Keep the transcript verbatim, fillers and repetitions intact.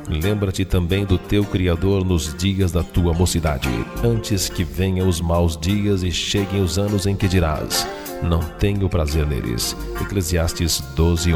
Lembra-te também do teu Criador nos dias da tua mocidade, antes que venham os maus dias e cheguem os anos em que dirás: não tenho prazer neles. Eclesiastes doze,